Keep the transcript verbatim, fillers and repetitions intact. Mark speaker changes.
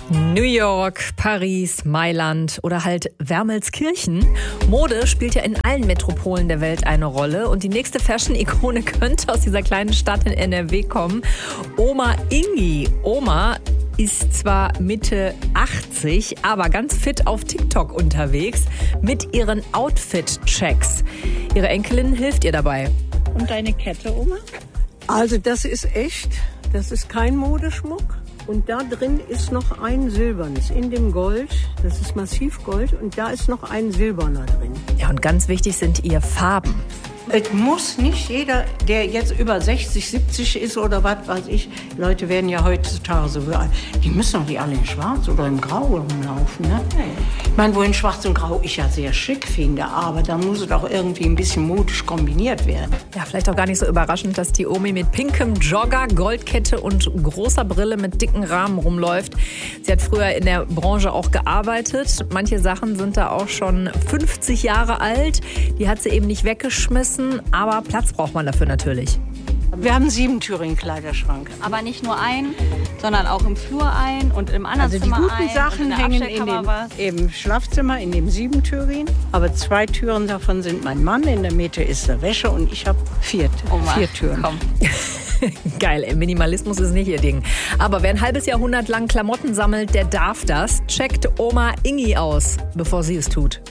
Speaker 1: New York, Paris, Mailand oder halt Wermelskirchen. Mode spielt ja in allen Metropolen der Welt eine Rolle. Und die nächste Fashion-Ikone könnte aus dieser kleinen Stadt in N R W kommen. Oma Ingi. Oma ist zwar Mitte achtzig, aber ganz fit auf TikTok unterwegs mit ihren Outfit-Checks. Ihre Enkelin hilft ihr dabei.
Speaker 2: Und deine Kette, Oma?
Speaker 3: Also das ist echt, das ist kein Modeschmuck. Und da drin ist noch ein silbernes in dem Gold. Das ist Massivgold und da ist noch ein silberner drin.
Speaker 1: Ja, und ganz wichtig sind ihr Farben.
Speaker 3: Es muss nicht jeder, der jetzt über sechzig, siebzig ist oder was weiß ich, Leute werden ja heutzutage so, die müssen doch nicht alle in Schwarz oder in Grau rumlaufen. Ne? Ich meine, wo in Schwarz und Grau ich ja sehr schick finde, aber da muss es auch irgendwie ein bisschen modisch kombiniert werden.
Speaker 1: Ja, vielleicht auch gar nicht so überraschend, dass die Omi mit pinkem Jogger, Goldkette und großer Brille mit dicken Rahmen rumläuft. Sie hat früher in der Branche auch gearbeitet. Manche Sachen sind da auch schon fünfzig Jahre alt. Die hat sie eben nicht weggeschmissen. Aber Platz braucht man dafür natürlich.
Speaker 3: Wir haben einen siebentürigen Kleiderschrank.
Speaker 2: Aber nicht nur einen, sondern auch im Flur ein und im anderen
Speaker 3: Also die
Speaker 2: Zimmer
Speaker 3: guten
Speaker 2: ein.
Speaker 3: Sachen hängen in dem im Schlafzimmer, in dem siebentürigen. Aber zwei Türen davon sind mein Mann, in der Mitte ist der Wäsche und ich habe vier,
Speaker 2: oh
Speaker 3: vier Türen.
Speaker 2: Komm.
Speaker 1: Geil, Minimalismus ist nicht ihr Ding. Aber wer ein halbes Jahrhundert lang Klamotten sammelt, der darf das. Checkt Oma Ingi aus, bevor sie es tut.